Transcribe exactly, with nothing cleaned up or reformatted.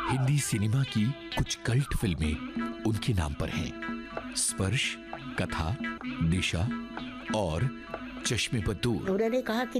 Hindi cinema की कुछ cult फिल्में उनके नाम पर हैं। स्पर्श, कथा, दिशा और चश्मे पर दूर। उन्होंने कहा कि